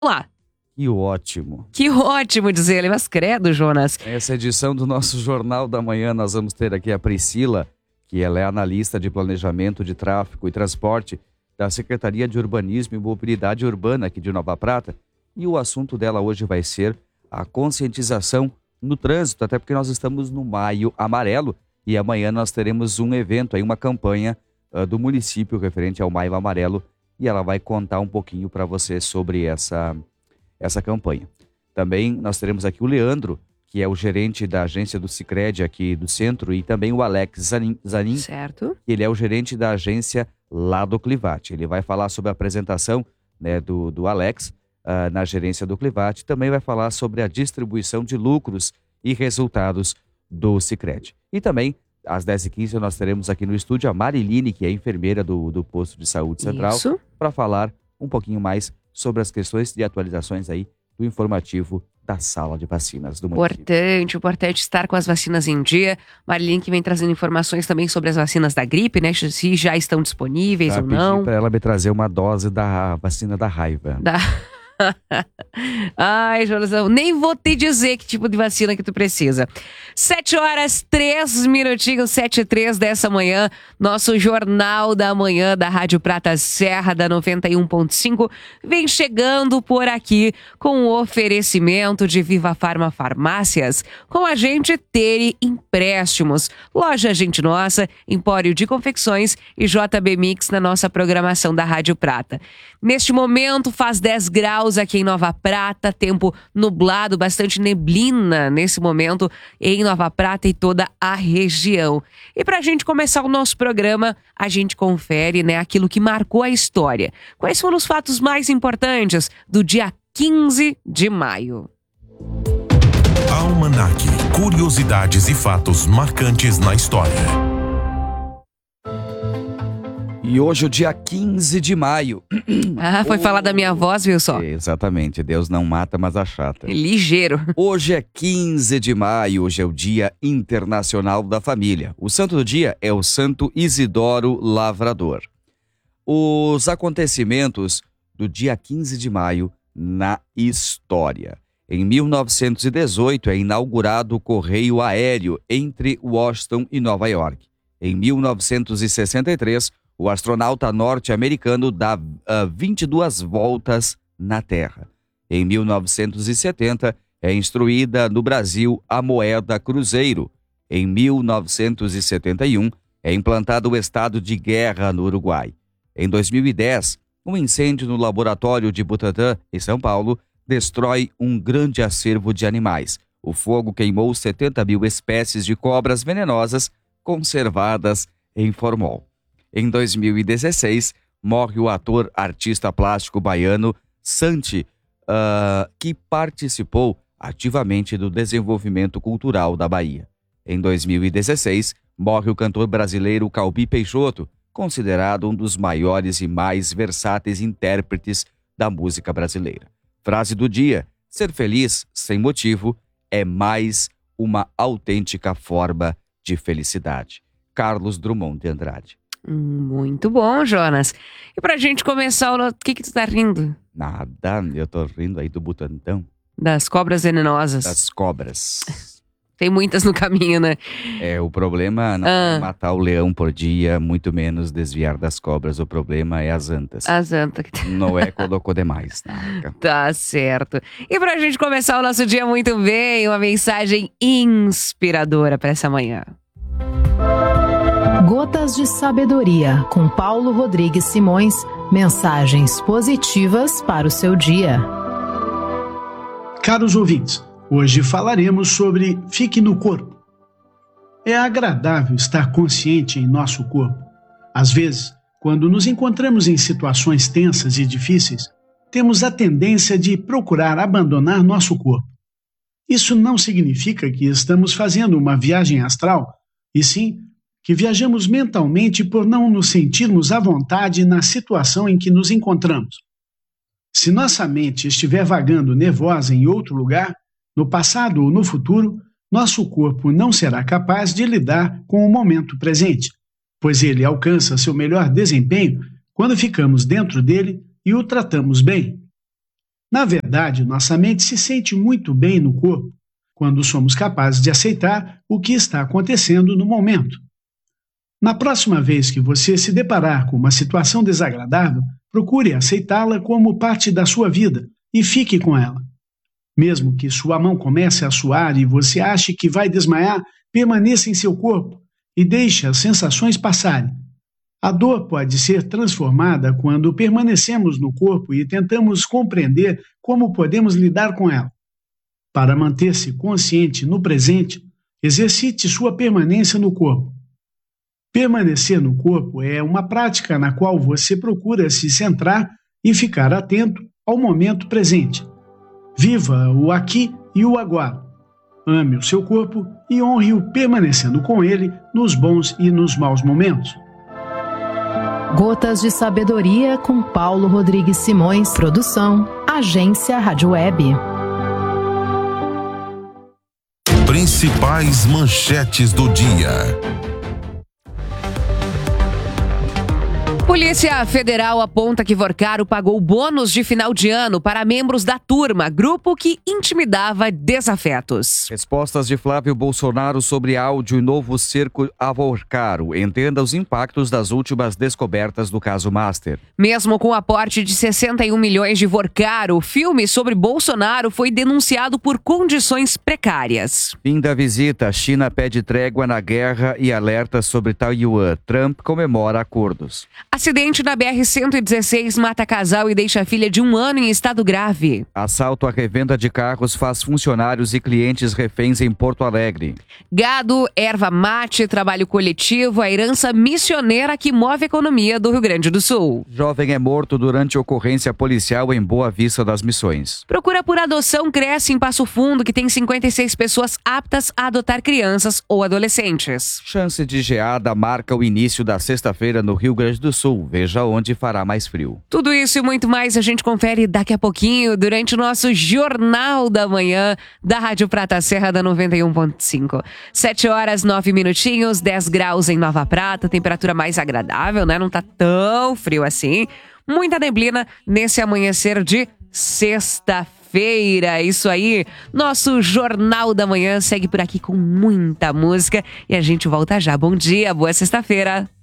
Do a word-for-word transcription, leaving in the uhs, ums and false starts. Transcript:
Lá. Que ótimo. Que ótimo, dizer ele, mas credo, Jonas. Essa edição do nosso Jornal da Manhã, nós vamos ter aqui a Priscila, que ela é analista de planejamento de tráfego e transporte da Secretaria de Urbanismo e Mobilidade Urbana aqui de Nova Prata. E o assunto dela hoje vai ser a conscientização no trânsito, até porque nós estamos no Maio Amarelo e amanhã nós teremos um evento, aí, uma campanha uh, do município referente ao Maio Amarelo, e ela vai contar um pouquinho para você sobre essa, essa campanha. Também nós teremos aqui o Leandro, que é o gerente da agência do Sicredi aqui do centro, e também o Alex Zanin, Zanin certo. Ele é o gerente da agência lá do Clivate. Ele vai falar sobre a apresentação, né, do, do Alex uh, na gerência do Clivate. Também vai falar sobre a distribuição de lucros e resultados do Sicredi. E também, às dez e quinze, nós teremos aqui no estúdio a Mariline, que é enfermeira do, do posto de saúde central, para falar um pouquinho mais sobre as questões de atualizações aí do informativo da sala de vacinas do município. Importante, importante estar com as vacinas em dia. Mariline que vem trazendo informações também sobre as vacinas da gripe, né? Se já estão disponíveis Já ou não. pedi para ela me trazer uma dose da vacina da raiva. Da... Ai, Jonas, eu nem vou te dizer que tipo de vacina que tu precisa. Sete horas, três minutinhos, sete e três dessa manhã, nosso Jornal da Manhã da Rádio Prata Serra da noventa e um ponto cinco vem chegando por aqui com o oferecimento de Viva Farma Farmácias, com a gente Tere Empréstimos, Loja Gente Nossa, Empório de Confecções e J B Mix na nossa programação da Rádio Prata. Neste momento faz dez graus aqui em Nova Prata, tempo nublado, bastante neblina nesse momento em Nova Prata e toda a região. E para a gente começar o nosso programa, a gente confere, né, aquilo que marcou a história. Quais foram os fatos mais importantes do dia quinze de maio? Almanac, curiosidades e fatos marcantes na história. E hoje é o dia quinze de maio. Ah, foi oh, falar da minha voz, viu só? Exatamente, Deus não mata, mas achata. Ligeiro. Hoje é quinze de maio, hoje é o Dia Internacional da Família. O santo do dia é o Santo Isidoro Lavrador. Os acontecimentos do dia quinze de maio na história. Em mil novecentos e dezoito é inaugurado o correio aéreo entre Washington e Nova York. Em mil novecentos e sessenta e três, o astronauta norte-americano dá uh, vinte e duas voltas na Terra. Em mil novecentos e setenta, é instruída no Brasil a moeda cruzeiro. Em mil novecentos e setenta e um, é implantado o estado de guerra no Uruguai. Em dois mil e dez, um incêndio no laboratório de Butantã, em São Paulo, destrói um grande acervo de animais. O fogo queimou setenta mil espécies de cobras venenosas conservadas em formol. Em dois mil e dezesseis, morre o ator artista plástico baiano Santi, uh, que participou ativamente do desenvolvimento cultural da Bahia. Em dois mil e dezesseis, morre o cantor brasileiro Calbi Peixoto, considerado um dos maiores e mais versáteis intérpretes da música brasileira. Frase do dia: ser feliz sem motivo é mais uma autêntica forma de felicidade. Carlos Drummond de Andrade. Muito bom, Jonas. E pra gente começar, o que que tu tá rindo? Nada, eu tô rindo aí do Butantã. Das cobras venenosas. Das cobras. Tem muitas no caminho, né? É, o problema não ah. é matar o leão por dia, muito menos desviar das cobras. O problema é as antas. As antas. Noé colocou demais. Tá? Tá certo. E pra gente começar o nosso dia muito bem, uma mensagem inspiradora pra essa manhã. Gotas de Sabedoria, com Paulo Rodrigues Simões. Mensagens positivas para o seu dia. Caros ouvintes, hoje falaremos sobre fique no corpo. É agradável estar consciente em nosso corpo. Às vezes, quando nos encontramos em situações tensas e difíceis, temos a tendência de procurar abandonar nosso corpo. Isso não significa que estamos fazendo uma viagem astral, e sim que viajamos mentalmente por não nos sentirmos à vontade na situação em que nos encontramos. Se nossa mente estiver vagando nervosa em outro lugar, no passado ou no futuro, nosso corpo não será capaz de lidar com o momento presente, pois ele alcança seu melhor desempenho quando ficamos dentro dele e o tratamos bem. Na verdade, nossa mente se sente muito bem no corpo quando somos capazes de aceitar o que está acontecendo no momento. Na próxima vez que você se deparar com uma situação desagradável, procure aceitá-la como parte da sua vida e fique com ela. Mesmo que sua mão comece a suar e você ache que vai desmaiar, permaneça em seu corpo e deixe as sensações passarem. A dor pode ser transformada quando permanecemos no corpo e tentamos compreender como podemos lidar com ela. Para manter-se consciente no presente, exercite sua permanência no corpo. Permanecer no corpo é uma prática na qual você procura se centrar e ficar atento ao momento presente. Viva o aqui e o agora. Ame o seu corpo e honre-o permanecendo com ele nos bons e nos maus momentos. Gotas de Sabedoria com Paulo Rodrigues Simões. Produção, Agência Rádio Web. Principais manchetes do dia. Polícia Federal aponta que Vorcaro pagou bônus de final de ano para membros da turma, grupo que intimidava desafetos. Respostas de Flávio Bolsonaro sobre áudio e novo cerco a Vorcaro. Entenda os impactos das últimas descobertas do caso Master. Mesmo com o aporte de sessenta e um milhões de Vorcaro, o filme sobre Bolsonaro foi denunciado por condições precárias. Fim da visita. China pede trégua na guerra e alerta sobre Taiwan. Trump comemora acordos. Acidente na B R cento e dezesseis mata casal e deixa a filha de um ano em estado grave. Assalto à revenda de carros faz funcionários e clientes reféns em Porto Alegre. Gado, erva mate, trabalho coletivo, a herança missioneira que move a economia do Rio Grande do Sul. Jovem é morto durante ocorrência policial em Boa Vista das Missões. Procura por adoção cresce em Passo Fundo, que tem cinquenta e seis pessoas aptas a adotar crianças ou adolescentes. Chance de geada marca o início da sexta-feira no Rio Grande do Sul. Veja onde fará mais frio. Tudo isso e muito mais a gente confere daqui a pouquinho durante o nosso Jornal da Manhã da Rádio Prata Serra da noventa e um ponto cinco. sete horas, nove minutinhos, dez graus em Nova Prata, temperatura mais agradável, né? Não tá tão frio assim. Muita neblina nesse amanhecer de sexta-feira. Isso aí, nosso Jornal da Manhã segue por aqui com muita música e a gente volta já. Bom dia, boa sexta-feira.